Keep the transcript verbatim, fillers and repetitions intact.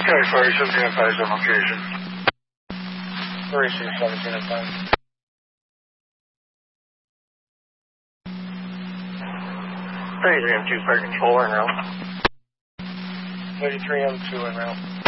Okay, Fire seventeen advised on location. Three C seventeen advised. thirty-three M two, fire control en route. thirty-three M two en route.